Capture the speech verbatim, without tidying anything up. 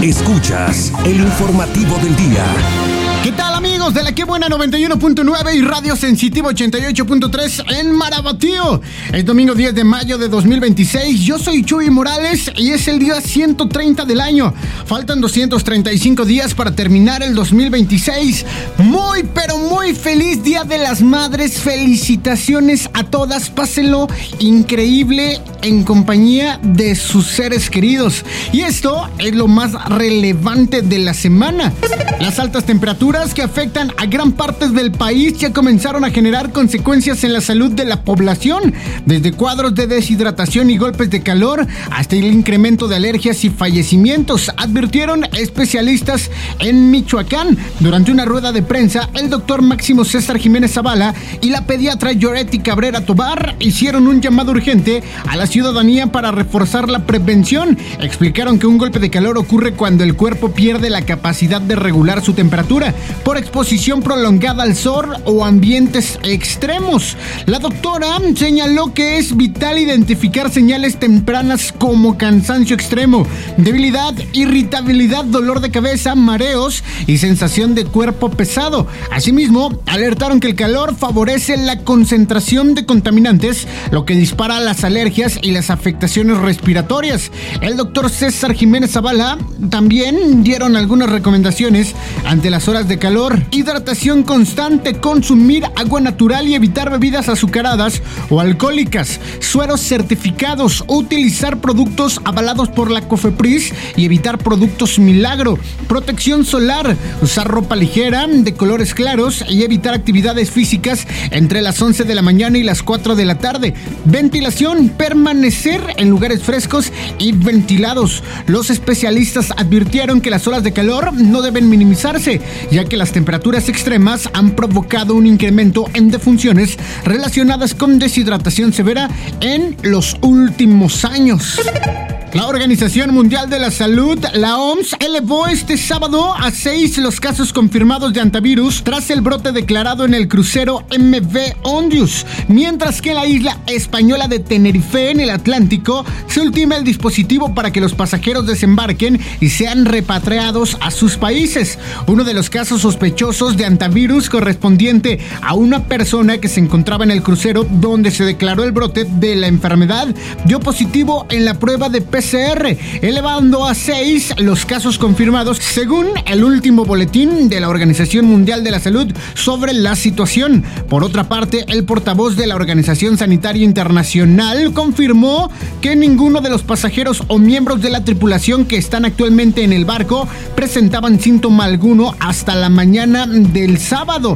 Escuchas el informativo del día. ¿Qué tal, amigos de la Que Buena noventa y uno punto nueve y Radio Sensitivo ochenta y ocho punto tres en Marabatío? Es domingo diez de mayo de dos mil veintiséis. Yo soy Chuy Morales y es el día ciento treinta del año. Faltan doscientos treinta y cinco días para terminar el dos mil veintiséis. Muy, pero muy feliz Día de las Madres. Felicitaciones a todas. Pásenlo increíble en compañía de sus seres queridos. Y esto es lo más relevante de la semana. Las altas temperaturas que afectan a gran parte del país ya comenzaron a generar consecuencias en la salud de la población, desde cuadros de deshidratación y golpes de calor hasta el incremento de alergias y fallecimientos, advirtieron especialistas en Michoacán. Durante una rueda de prensa, el doctor Máximo César Jiménez Zavala y la pediatra Yoretti Cabrera Tobar hicieron un llamado urgente a la ciudadanía para reforzar la prevención. Explicaron que un golpe de calor ocurre cuando el cuerpo pierde la capacidad de regular su temperatura por exposición prolongada al sol o ambientes extremos. La doctora señaló que es vital identificar señales tempranas como cansancio extremo, debilidad, irritabilidad, dolor de cabeza, mareos y sensación de cuerpo pesado. Asimismo, alertaron que el calor favorece la concentración de contaminantes, lo que dispara las alergias y las afectaciones respiratorias. El doctor César Jiménez Zavala también dieron algunas recomendaciones ante las horas de calor: hidratación constante, consumir agua natural y evitar bebidas azucaradas o alcohólicas, sueros certificados, utilizar productos avalados por la COFEPRIS y evitar productos milagro, protección solar, usar ropa ligera de colores claros y evitar actividades físicas entre las once de la mañana y las cuatro de la tarde, ventilación, permanecer en lugares frescos y ventilados. Los especialistas advirtieron que las olas de calor no deben minimizarse, ya que las temperaturas extremas han provocado un incremento en defunciones relacionadas con deshidratación severa en los últimos años. La Organización Mundial de la Salud, la O M S, elevó este sábado a seis los casos confirmados de antivirus tras el brote declarado en el crucero M V Ondius, mientras que en la isla española de Tenerife, en el Atlántico, se ultima el dispositivo para que los pasajeros desembarquen y sean repatriados a sus países. Uno de los casos sospechosos de antivirus, correspondiente a una persona que se encontraba en el crucero donde se declaró el brote de la enfermedad, dio positivo en la prueba de P C R, elevando a seis los casos confirmados, según el último boletín de la Organización Mundial de la Salud sobre la situación. Por otra parte, el portavoz de la Organización Sanitaria Internacional confirmó que ninguno de los pasajeros o miembros de la tripulación que están actualmente en el barco presentaban síntoma alguno hasta la mañana del sábado.